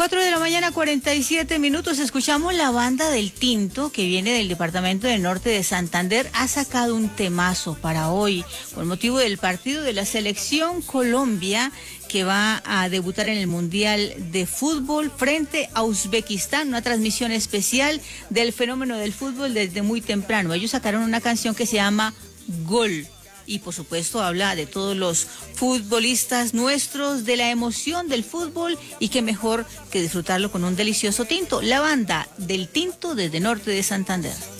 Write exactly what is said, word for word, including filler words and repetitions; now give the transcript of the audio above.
Cuatro de la mañana, cuarenta y siete minutos. Escuchamos la banda del Tinto, que viene del departamento del norte de Santander. Ha sacado un temazo para hoy, con motivo del partido de la selección Colombia, que va a debutar en el Mundial de Fútbol frente a Uzbekistán. Una transmisión especial del fenómeno del fútbol desde muy temprano. Ellos sacaron una canción que se llama Gol. Y por supuesto habla de todos los futbolistas nuestros, de la emoción del fútbol, y qué mejor que disfrutarlo con un delicioso tinto. La banda del Tinto desde norte de Santander.